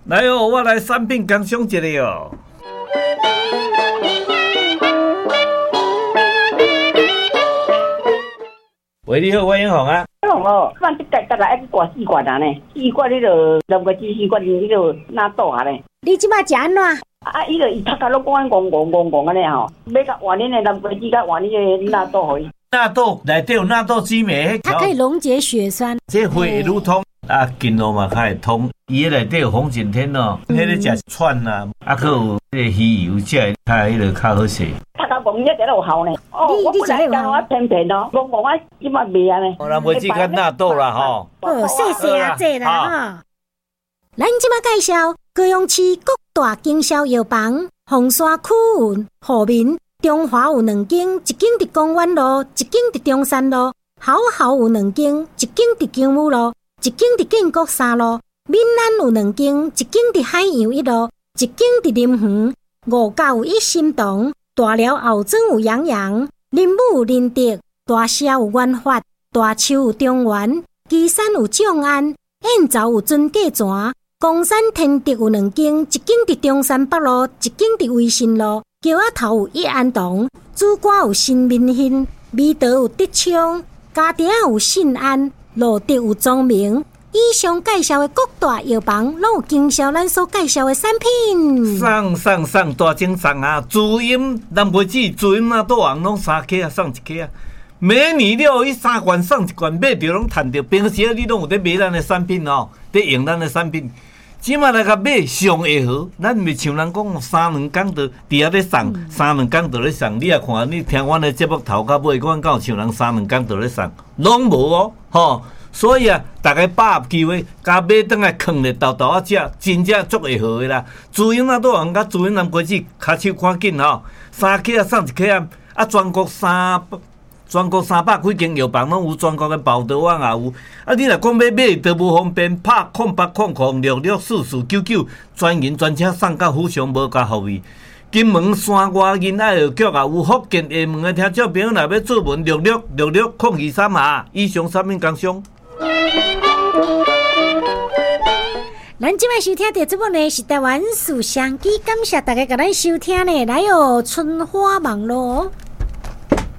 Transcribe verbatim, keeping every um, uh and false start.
来哦，我来产品工商一下哦。喂，你好，我英宏啊。 英宏哦，咱这届再来一大四罐啊呢，四罐迄落两个鸡四罐迄落哪倒下呢？ 你即摆食安怎？ 啊，伊个伊头壳拢讲戆戆戆戆安尼吼，要甲换恁的南瓜子，甲换恁个纳豆互伊。 纳豆内底有纳豆激酶， 它可以溶解血栓， 这血会愈通。啊，筋络嘛较会通。伊个内底有红景天哦，迄个食串啊，啊，佮有迄个鱼油，食较迄个较好势。 头壳戆这个有效呢。哦，我本来讲我偏偏哦，戆戆啊，即摆袂安尼。 我南瓜子甲纳豆啦吼。 哦，谢谢啊，这啦吼。咱即摆介绍高雄市各大经销药房，凤山区域户民。中华有两间，一间伫公园路，一间伫中山路；好好有两间，一间伫金武路，一间伫建国三路；闽南有两间，一间伫海洋一路，一间伫林园。五甲有一心堂，大寮后庄有洋洋，林武有林德，大社有元发，大树有中原，旗山有众安，燕巢有尊价泉，公山天德有两间，一间伫中山北路，一间伫威信路。桥仔头有益安堂，主管有新民兴，美德有德昌，家庭有信安，路德有庄明。以上介绍的各大药房，拢有经销咱所介绍的产品。 送送送，大精送啊！主饮南瓜子，主饮纳豆王拢三克啊，送一克啊。每年了，伊三罐送一罐，买着拢赚着。平时你拢有伫买咱的产品哦，伫用咱的产品。即马来甲买上会好，咱袂像人讲三两工就伫遐咧送，嗯、三两工就咧送。你也看，你听阮的节目头到尾，阮敢有像人三两工就咧送，拢无哦，吼。所以啊，大家把握机会，甲买倒来藏咧豆豆啊食，真正足会好的啦。主饮啊，都人甲主饮南瓜子，骹手看紧吼，三克啊送一克啊，啊全国三。全国三百几间药房拢有，全国的报道网也有。啊，你若讲要买，都无方便，拍空八空空六六四四九九，专人专车送到府上，无加服务。金门山外仁爱药局也有，福建厦门的听众朋友若要做文，六六六六空二三啊，以上产品工商。 咱即摆收听到节目呢是台湾树香机，感谢大家甲咱收听呢，来哦，春花网络。